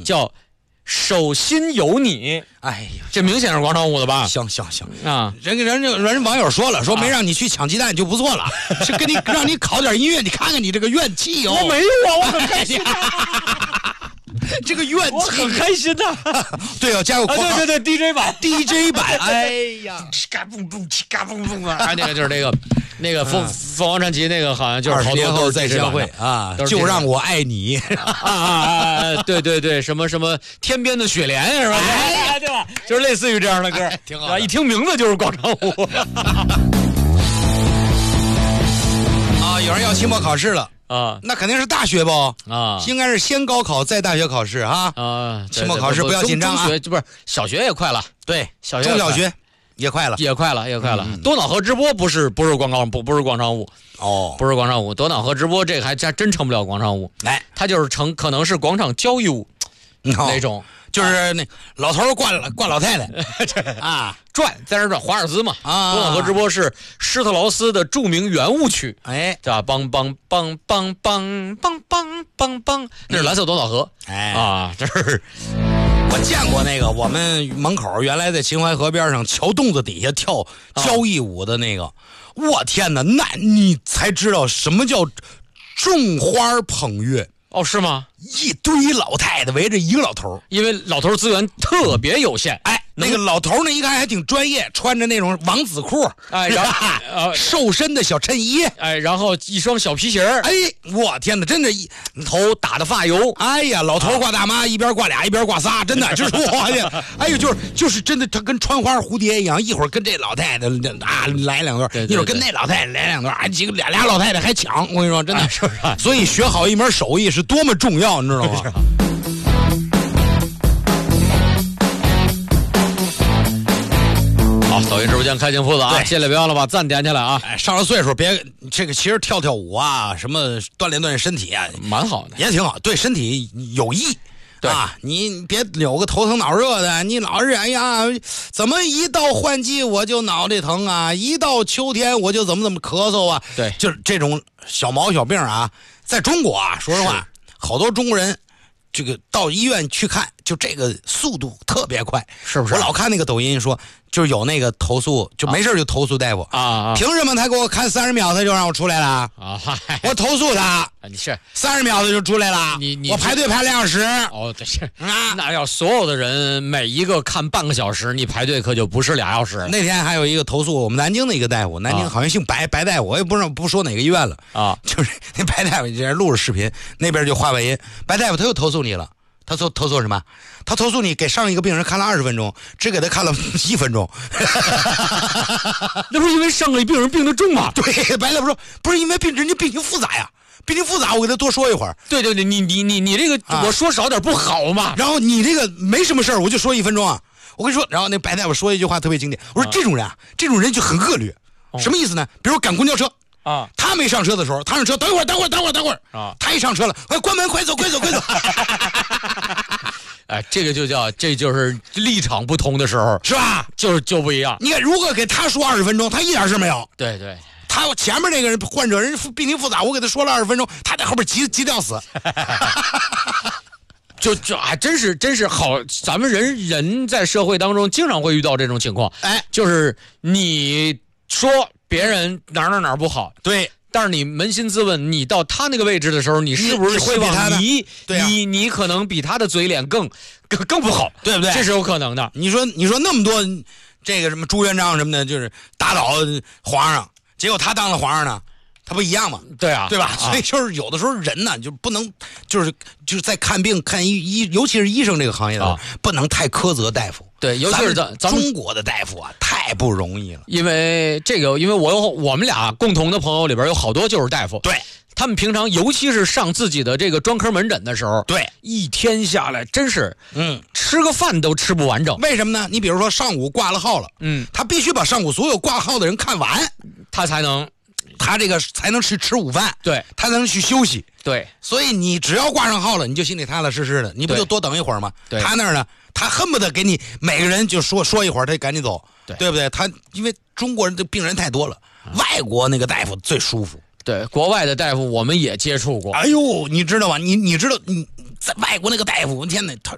叫手心有你。 哎呀， 这明显是广场舞的吧？ 行啊， 人网友说了，说没让你去抢鸡蛋就不错了，是跟你让你考点音乐，你看看你这个怨气哦。 我没有啊，我很开心。 这个怨气， 我很开心的。 对啊，加个括号， 对 ，DJ 版， 哎呀，嘎嘣嘣，嘎嘣嘣啊！ 那个就是那个凤凰传奇那个，好像就是 20年后再相会啊， 就让我爱你对，什么天边的雪莲是吧？哎，对吧？就是类似于这样的歌， 挺好。 一听名字就是广场舞。 啊，有人要期末考试了。 啊， 那肯定是大学吧？ 啊， 应该是先高考再大学考试啊。 啊， 期末考试不要紧张啊。 中学不是小学也快了， 对，中小学也快了。多脑河直播不是广场舞，不是广场舞哦， 不是广场舞。多脑河直播这个还真成不了广场舞， 哎， 它就是可能是广场交谊舞那种。 就是那老头灌老太太啊， 转在那转华尔兹嘛啊。 多瑙河直播是施特劳斯的著名圆舞曲， 哎， 对吧？梆梆梆梆梆梆梆梆梆，那是蓝色多瑙河， 哎啊，这是我见过那个我们门口原来在秦淮河边上桥洞子底下跳交谊舞的那个，我天哪，那你才知道什么叫种花捧月。 哦，是吗？ 一堆老太太围着一个老头， 因为老头资源特别有限。 哎，那个老头呢，一看还挺专业，穿着那种王子裤， 哎，然后瘦身的小衬衣， 哎，然后一双小皮鞋， 哎，我天哪，真的， 头打的发油， 哎呀，老头挂大妈，一边挂俩，一边挂仨，真的就是我呀，哎呦，就是真的，他跟穿花蝴蝶一样，一会儿跟这老太太啊来两段，一会儿跟那老太太来两段，几个俩老太太还抢，我跟你说，真的， 是不是？ 所以学好一门手艺是多么重要，你知道吗？ 好，抖音直播间开镜铺子啊，进来别忘了把赞点起来啊！ 哎，上了岁数别这个，其实跳舞啊，什么锻炼身体啊， 蛮好的， 也挺好，对身体有益。对啊，你别有个头疼脑热的，你老是哎呀，怎么一到换季我就脑袋疼啊，一到秋天我就怎么咳嗽啊？ 对， 就是这种小毛小病啊，在中国啊，说实话，好多中国人这个到医院去看，就这个速度特别快， 是不是？ 我老看那个抖音说，就是有那个投诉，就没事就投诉大夫啊， 凭什么他给我看30秒他就让我出来了啊？ 我投诉他， 你是 30秒他就出来了，我排队排2小时。 哦，对是啊，那要所有的人每一个看半个小时，你排队可就不是2小时。 那天还有一个投诉我们南京的一个大夫，南京好像姓白大夫，我也不说哪个医院了啊，就是那白大夫这录着视频，那边就话外音，白大夫他又投诉你了。他投诉什么？他投诉你给上一个病人看了20分钟，只给他看了1分钟。 那不是因为上个病人病得重吗？ 对，白大夫说不是因为人家病情复杂呀，病情复杂，我给他多说一会儿。 对，你这个我说少点不好嘛？ 然后你这个没什么事儿，我就说1分钟啊。我跟你说，然后那白大夫说一句话特别经典，我说这种人啊，这种人就很恶劣，什么意思呢？比如赶公交车。啊，他没上车的时候，他上车，等会儿啊，他一上车了，快关门，快走。 哎，这就是立场不同的时候， 是吧？ 就不一样。 你看，如果给他说20分钟，他一点事没有。 对， 他前面那个人患者人病情复杂，我给他说了20分钟，他在后边急得要死。 就还真是好，咱们人在社会当中经常会遇到这种情况。哎，就是你说别人哪儿不好， 对， 但是你扪心自问，你到他那个位置的时候，你是不是希望你可能比他的嘴脸更不好， 对不对？ 这是有可能的。 你说那么多这个什么朱元璋什么的，就是打倒皇上，结果他当了皇上呢？他不一样吗？ 对啊， 对吧？所以就是有的时候人呢，就不能就是在看病看尤其是医生这个行业的，不能太苛责大夫。 对，尤其是咱中国的大夫啊，太不容易了。 因为我们俩共同的朋友里边有好多就是大夫， 对， 他们平常尤其是上自己的这个专科门诊的时候， 对， 一天下来真是吃个饭都吃不完整。 为什么呢？你比如说上午挂了号了，他必须把上午所有挂号的人看完，他这个才能去吃午饭， 对， 他才能去休息， 对， 所以你只要挂上号了，你就心里踏踏实实的，你不就多等一会儿吗？ 对， 他那儿呢，他恨不得给你每个人就说一会儿，他就赶紧走，对不对？他因为中国人的病人太多了，外国那个大夫最舒服。 对，国外的大夫我们也接触过。 哎呦，你知道吗？你知道你在外国那个大夫，我天哪，他